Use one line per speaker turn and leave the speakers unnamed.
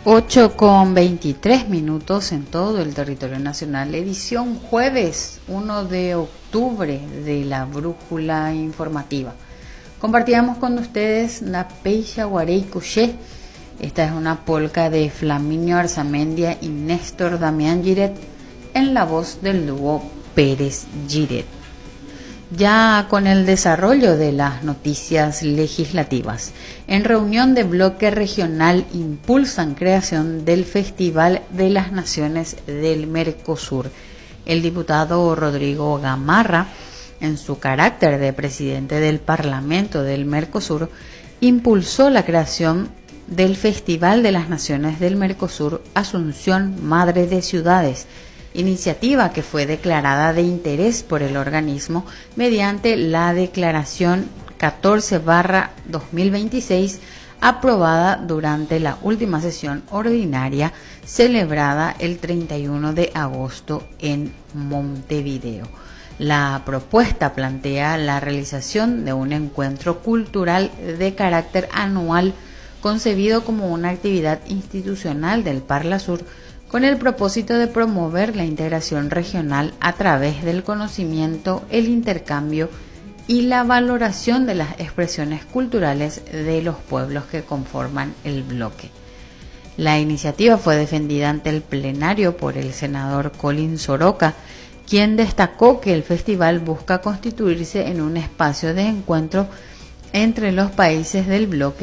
8:23 en todo el territorio nacional, edición jueves 1 de octubre de la Brújula Informativa. Compartíamos con ustedes la Peixa Guarey Cuché. Esta es una polca de Flaminio Arzamendia y Néstor Damián Giret en la voz del dúo Pérez Giret. Ya con el desarrollo de las noticias legislativas, en reunión de bloque regional impulsan creación del Festival de las Naciones del Mercosur. El diputado Rodrigo Gamarra, en su carácter de presidente del Parlamento del Mercosur, impulsó la creación del Festival de las Naciones del Mercosur Asunción Madre de Ciudades, iniciativa que fue declarada de interés por el organismo mediante la declaración 14/2026 aprobada durante la última sesión ordinaria celebrada el 31 de agosto en Montevideo. La propuesta plantea la realización de un encuentro cultural de carácter anual concebido como una actividad institucional del Parlasur con el propósito de promover la integración regional a través del conocimiento, el intercambio y la valoración de las expresiones culturales de los pueblos que conforman el bloque. La iniciativa fue defendida ante el plenario por el senador Colin Soroka, quien destacó que el festival busca constituirse en un espacio de encuentro entre los países del bloque